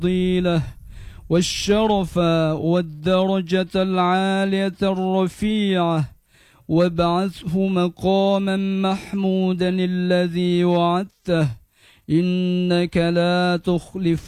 الفضيلة والشرف والدرجة العالية الرفيعة وابعثه مقاما محمودا الذي وعدته إنك لا تخلف